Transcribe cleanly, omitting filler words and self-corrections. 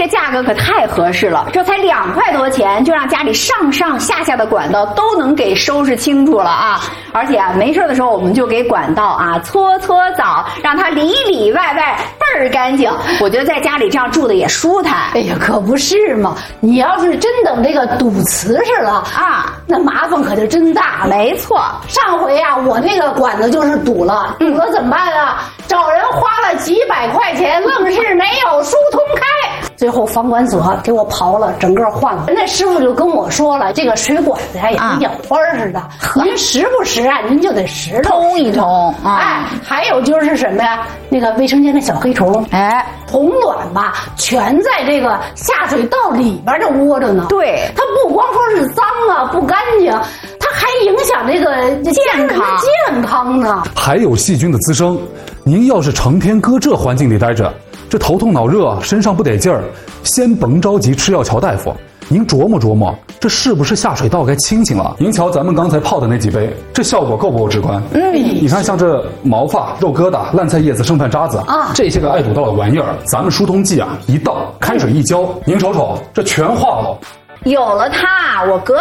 这价格可太合适了，这才2块多钱，就让家里上上下下的管道都能给收拾清楚了啊！而且啊，没事的时候我们就给管道啊搓搓澡，让它里里外外倍儿干净。我觉得在家里这样住的也舒坦。 哎呀，可不是嘛！你要是真等这个堵瓷实了啊，那麻烦可就真大了。 没错， 上回啊，我那个管子就是堵了，堵了怎么办啊？找人花了几百块钱，愣是没有疏通开。最后房管所给我刨了，整个换了。那师傅就跟我说了，这个水管子呀也跟养花似的，您时不时啊，您就得拾通一通。 哎，还有就是什么呀？那个卫生间的小黑虫， 哎， 铜卵吧，全在这个下水道里边这窝着呢。 对， 它不光说是脏啊，不干净，它还影响这个健康呢。 还有细菌的滋生，您要是成天搁这环境里待着，这头痛脑热，身上不得劲儿，先甭着急吃药瞧大夫，您琢磨琢磨，这是不是下水道该清清了？您瞧咱们刚才泡的那几杯，这效果够不够直观？你看像这毛发、肉疙瘩、烂菜叶子、剩饭渣子啊，这些个爱堵道的玩意儿，咱们疏通剂啊一倒，开水一浇，您瞅瞅，这全化了。 有了它，我隔